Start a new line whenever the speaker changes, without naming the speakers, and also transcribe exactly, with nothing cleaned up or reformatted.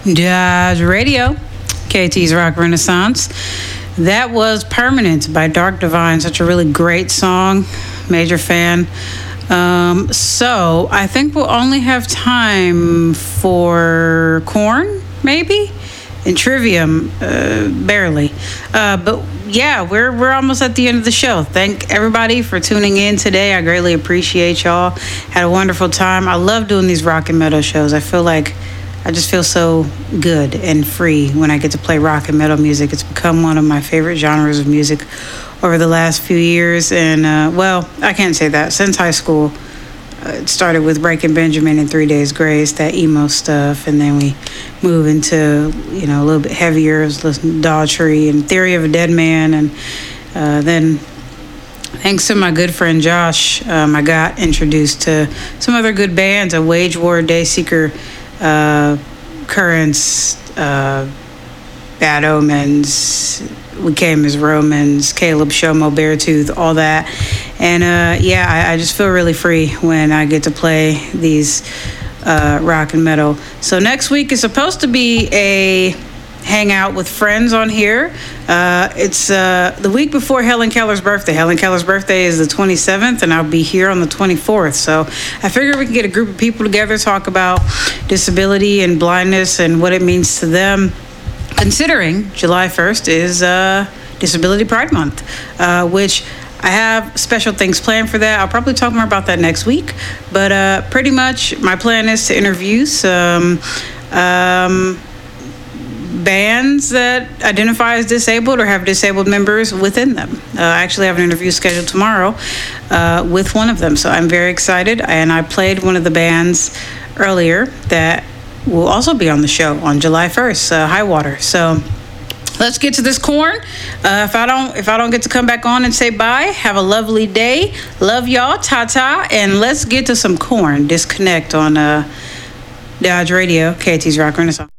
Dodge Radio, K T's Rock Renaissance. That was Permanent by Dark Divine. Such a really great song. Major fan. Um, so I think we'll only have time for Korn, maybe, and Trivium, uh, barely. Uh, but yeah, we're we're almost at the end of the show. Thank everybody for tuning in today. I greatly appreciate y'all. Had a wonderful time. I love doing these rock and metal shows. I feel like I just feel so good and free when I get to play rock and metal music. It's become one of my favorite genres of music over the last few years. And, uh, well, I can't say that. Since high school, uh, it started with Breaking Benjamin and Three Days Grace, that emo stuff. And then we move into, you know, a little bit heavier, listening to Daughtry and Theory of a Dead Man. And uh, then thanks to my good friend Josh, um, I got introduced to some other good bands, a Wage War, Dayseeker, Uh, Currents, uh, Bad Omens, We Came as Romans, Caleb Shomo, Beartooth, all that. And uh, yeah, I, I just feel really free when I get to play these uh, rock and metal. So next week is supposed to be a hangout with friends on here. Uh, it's uh, the week before Helen Keller's birthday. Helen Keller's birthday is the twenty-seventh, and I'll be here on the twenty-fourth. So I figured we can get a group of people together, talk about disability and blindness and what it means to them, considering July first is uh, Disability Pride Month, uh, which I have special things planned for that. I'll probably talk more about that next week. But uh, pretty much my plan is to interview some um, bands that identify as disabled or have disabled members within them. Uh, I actually have an interview scheduled tomorrow uh, with one of them, so I'm very excited. And I played one of the bands earlier that will also be on the show on July first, uh, Highwater. So let's get to this Korn. Uh, if I don't, if I don't get to come back on and say bye, have a lovely day. Love y'all, ta-ta, and let's get to some Korn. Disconnect on uh, Dodge Radio, K T's Rock Renaissance.